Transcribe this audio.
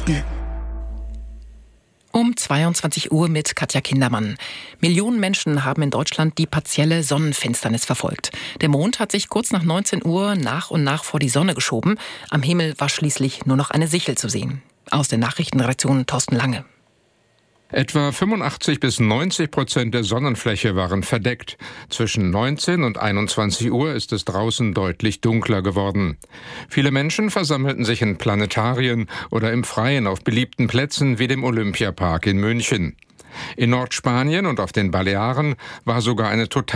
Nachrichten. Um 22 Uhr mit Katja Kindermann. Millionen Menschen haben in Deutschland die partielle Sonnenfinsternis verfolgt. Der Mond hat sich kurz nach 19 Uhr nach und nach vor die Sonne geschoben. Am Himmel war schließlich nur noch eine Sichel zu sehen. Aus der Nachrichtenredaktion Thorsten Lange. Etwa 85-90% der Sonnenfläche waren verdeckt. Zwischen 19 und 21 Uhr ist es draußen deutlich dunkler geworden. Viele Menschen versammelten sich in Planetarien oder im Freien auf beliebten Plätzen wie dem Olympiapark in München. In Nordspanien und auf den Balearen war sogar eine